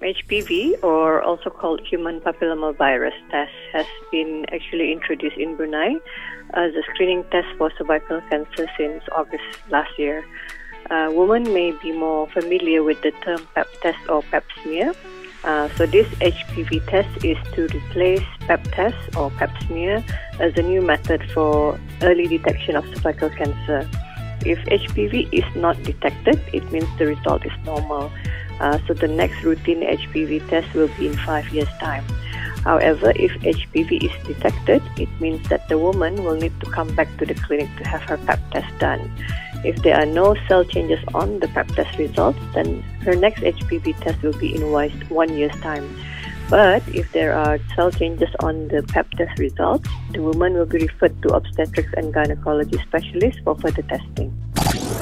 HPV, or also called human papillomavirus test, has been actually introduced in Brunei as a screening test for cervical cancer since August last year. Women may be more familiar with the term Pap test or Pap smear. So this HPV test is to replace Pap test or Pap smear as a new method for early detection of cervical cancer. If HPV is not detected, it means the result is normal. So the next routine HPV test will be in 5 years' time. However, if HPV is detected, it means that the woman will need to come back to the clinic to have her Pap test done. If there are no cell changes on the Pap test results, then her next HPV test will be in 1 year's time. But if there are cell changes on the Pap test results, the woman will be referred to obstetrics and gynecology specialists for further testing.